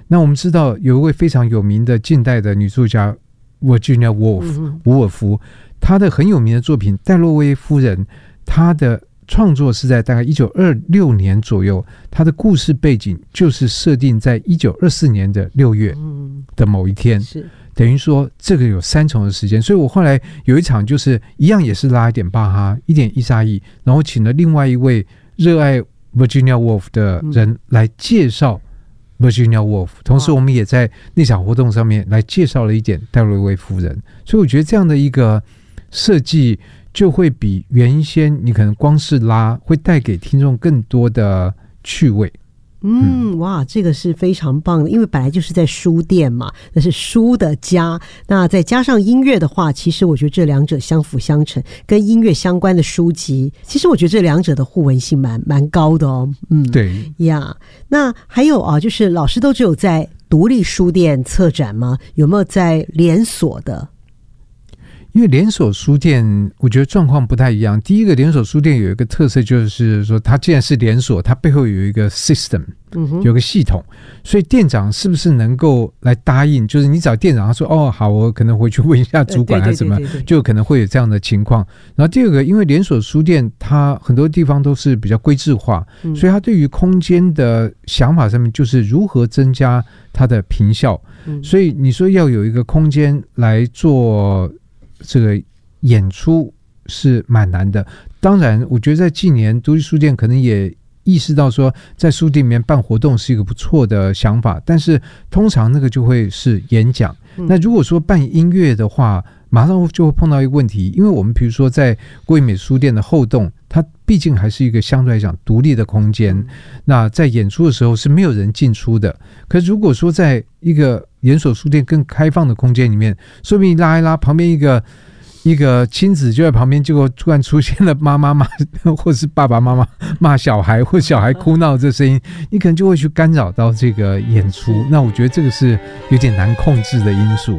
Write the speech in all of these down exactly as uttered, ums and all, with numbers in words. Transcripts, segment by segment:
那我们知道有一位非常有名的近代的女作家 Virginia Woolf 伍尔夫，她的很有名的作品《戴洛威夫人》，她的创作是在大概一九二六年左右，她的故事背景就是设定在一九二四年的六月的某一天，是等于说这个有三重的时间。所以我后来有一场就是一样也是拉一点巴哈一点伊莎伊，然后请了另外一位热爱 Virginia Woolf 的人来介绍 Virginia Woolf， 同时我们也在那场活动上面来介绍了一点戴洛威夫人。所以我觉得这样的一个设计就会比原先你可能光是拉会带给听众更多的趣味。 嗯，哇，这个是非常棒的，因为本来就是在书店嘛，那是书的家，那再加上音乐的话，其实我觉得这两者相辅相成，跟音乐相关的书籍，其实我觉得这两者的互文性蛮蛮高的哦。嗯， 对呀。那还有啊，就是老师都只有在独立书店策展吗？有没有在连锁的？ 因为连锁书店我觉得状况不太一样。第一个，连锁书店有一个特色，就是说它既然是连锁，它背后有一个 system， 有个系统，所以店长是不是能够来答应，就是你找店长他说哦好，我可能回去问一下主管还是什么，就可能会有这样的情况。然后第二个，因为连锁书店它很多地方都是比较规制化，所以它对于空间的想法上面就是如何增加它的坪效，所以你说要有一个空间来做这个演出是蛮难的。当然我觉得在近年独立书店可能也意识到说在书店里面办活动是一个不错的想法，但是通常那个就会是演讲、嗯、那如果说办音乐的话，马上就会碰到一个问题，因为我们比如说在国艺美书店的后洞，它毕竟还是一个相对来讲独立的空间、嗯、那在演出的时候是没有人进出的。可是如果说在一个连锁书店更开放的空间里面，说不定拉一拉旁边一个一个亲子就在旁边，结果突然出现了妈妈骂或是爸爸妈妈骂小孩，或小孩哭闹这声音，你可能就会去干扰到这个演出。那我觉得这个是有点难控制的因素。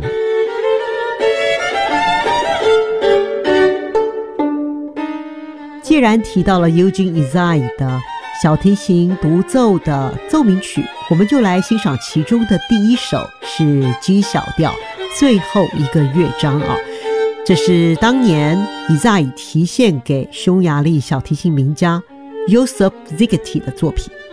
既然提到了 Eugene Izai 的小提琴独奏的奏鸣曲，我们就来欣赏其中的第一首，是 G 小调最后一个乐章啊。这是当年 Izai 题献给匈牙利小提琴名家 Joseph Zsigeti 的作品。